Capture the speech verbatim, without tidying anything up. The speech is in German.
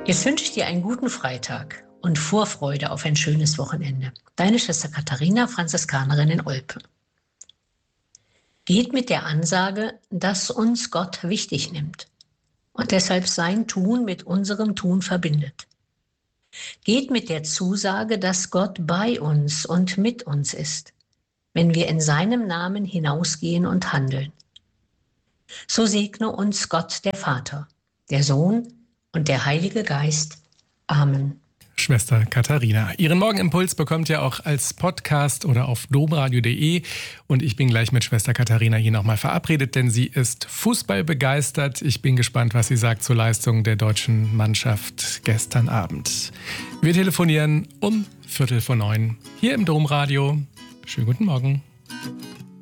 Jetzt wünsche ich dir einen guten Freitag und Vorfreude auf ein schönes Wochenende. Deine Schwester Katharina, Franziskanerin in Olpe. Geht mit der Ansage, dass uns Gott wichtig nimmt und deshalb sein Tun mit unserem Tun verbindet. Geht mit der Zusage, dass Gott bei uns und mit uns ist, wenn wir in seinem Namen hinausgehen und handeln. So segne uns Gott der Vater, der Sohn und der Heilige Geist. Amen. Schwester Katharina. Ihren Morgenimpuls bekommt ihr auch als Podcast oder auf domradio punkt de. Und ich bin gleich mit Schwester Katharina hier nochmal verabredet, denn sie ist Fußball begeistert. Ich bin gespannt, was sie sagt zur Leistung der deutschen Mannschaft gestern Abend. Wir telefonieren um Viertel vor neun hier im Domradio. Schönen guten Morgen.